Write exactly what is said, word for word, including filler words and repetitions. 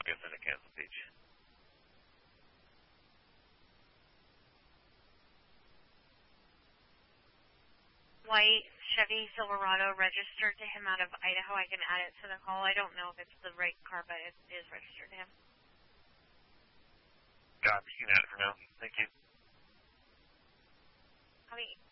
August into Kansas Beach. White Chevy Silverado registered to him out of Idaho. I can add it to the call. I don't know if it's the right car, but it is registered to him. Got it. You can add it for now. Thank you. How many?